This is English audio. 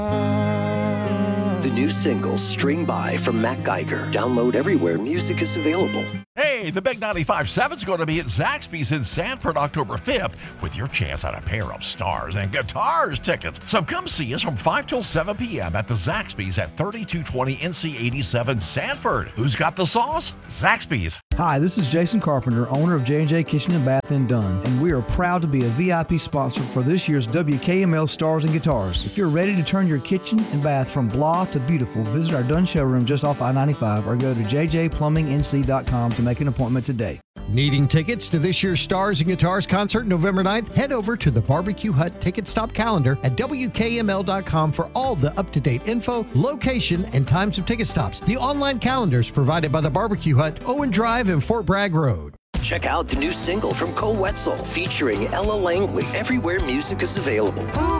The new single, String By from Matt Geiger. Download everywhere music is available. Hey, the Big 95.7 is going to be at Zaxby's in Sanford October 5th with your chance at a pair of Stars and Guitars tickets. So come see us from 5 till 7 p.m. at the Zaxby's at 3220 NC 87 Sanford. Who's got the sauce? Zaxby's. Hi, this is Jason Carpenter, owner of J&J Kitchen and Bath in Dunn, and we are proud to be a VIP sponsor for this year's WKML Stars and Guitars. If you're ready to turn your kitchen and bath from blah to beautiful, visit our Dunn showroom just off I-95 or go to jjplummingnc.com to make an appointment today. Needing tickets to this year's Stars and Guitars concert November 9th? Head over to the Barbecue Hut Ticket Stop calendar at WKML.com for all the up-to-date info, location, and times of ticket stops. The online calendar is provided by the Barbecue Hut, Owen Drive, and Fort Bragg Road. Check out the new single from Cole Wetzel featuring Ella Langley. Everywhere music is available.